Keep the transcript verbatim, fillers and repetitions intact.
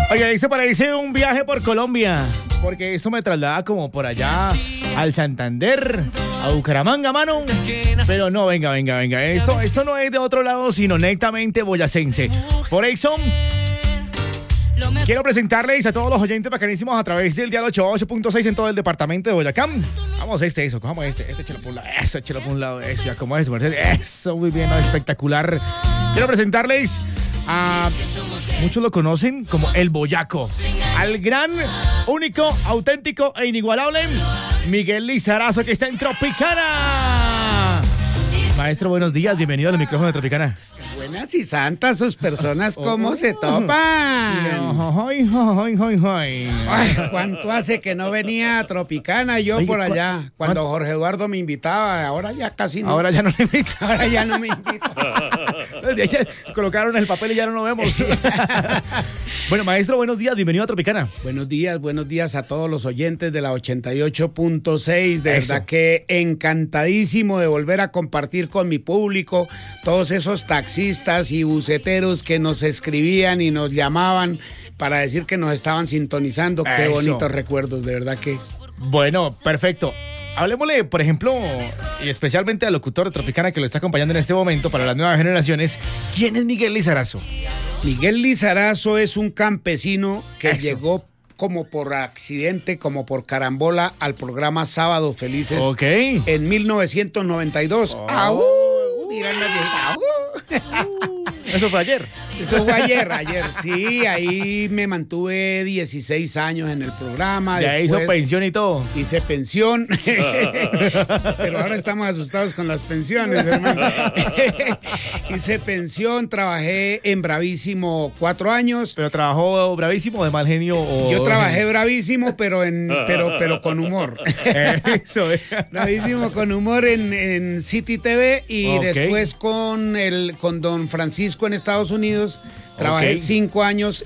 Oye, eso parece un viaje por Colombia, porque eso me traslada como por allá al Santander, a Bucaramanga, mano. Pero no, venga, venga, venga. Esto, esto no es de otro lado, sino netamente boyacense. Por eso, quiero presentarles a todos los oyentes bacanísimos a través del dial ochenta y ocho punto seis en todo el departamento de Boyacá. Vamos, este, eso, cojamos este, este, échalo por un lado, eso, échalo por un lado, eso, ya como es, eso, muy bien, no, espectacular. Quiero presentarles a... muchos lo conocen como el Boyaco, al gran, único, auténtico e inigualable Miguel Lizarazo, que está en Tropicana. Maestro, buenos días, bienvenido al micrófono de Tropicana. Buenas y santas sus personas, ¿cómo oh, se topan? Hoy, hoy, hoy, hoy. Ay, ¿cuánto hace que no venía a Tropicana yo Oye, por allá? Cuando ¿cuánto? Jorge Eduardo me invitaba, ahora ya casi no. Ahora ya no me invita. Ahora ya no me invita. De hecho, colocaron el papel y ya no lo vemos. Bueno, maestro, buenos días, bienvenido a Tropicana. Buenos días, buenos días a todos los oyentes de la ochenta y ocho punto seis. De Eso. Verdad que encantadísimo de volver a compartir con mi público, todos esos taxistas y buceteros que nos escribían y nos llamaban para decir que nos estaban sintonizando. Eso. Qué bonitos recuerdos, de verdad que. Bueno, perfecto. Hablemosle, por ejemplo, y especialmente al locutor de Tropicana que lo está acompañando en este momento para las nuevas generaciones. ¿Quién es Miguel Lizarazo? Miguel Lizarazo es un campesino que Eso. llegó como por accidente, como por carambola al programa Sábado Felices. Ok. En mil novecientos noventa y dos. Oh. ¡Aú! Dirán las viejitas, ¡aú! Eso fue ayer. Eso fue ayer, ayer, sí, ahí me mantuve dieciséis años en el programa. Ya hizo pensión y todo. Hice pensión, pero ahora estamos asustados con las pensiones, hermano. Hice pensión, trabajé en Bravísimo cuatro años. ¿Pero trabajó bravísimo de mal genio? O... Yo trabajé bravísimo, pero en, pero, pero con humor. Eso es. Bravísimo con humor en, en City T V y okay. Después con, el, con don Francisco en Estados Unidos. Trabajé okay. cinco años